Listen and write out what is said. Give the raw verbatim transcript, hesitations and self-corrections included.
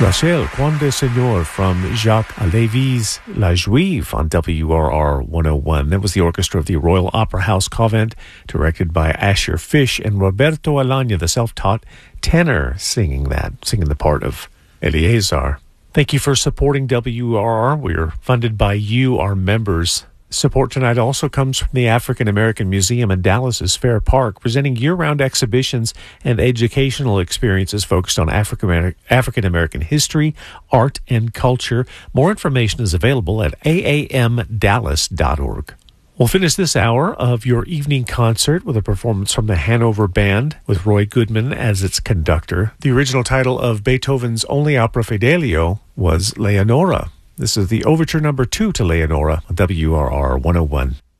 Rachel, Quand des Seigneurs from Jacques Lévy's La Juive on W R R one oh one. That was the orchestra of the Royal Opera House Covent, directed by Asher Fish, and Roberto Alagna, the self-taught tenor, singing that, singing the part of Eleazar. Thank you for supporting W R R. We're funded by you, our members. Support tonight also comes from the African American Museum in Dallas's Fair Park, presenting year-round exhibitions and educational experiences focused on African African American history, art, and culture. More information is available at a a m dallas dot org. We'll finish this hour of your evening concert with a performance from the Hanover Band, with Roy Goodman as its conductor. The original title of Beethoven's only opera Fidelio was Leonora. This is the overture number two to Leonora on W R R one oh one.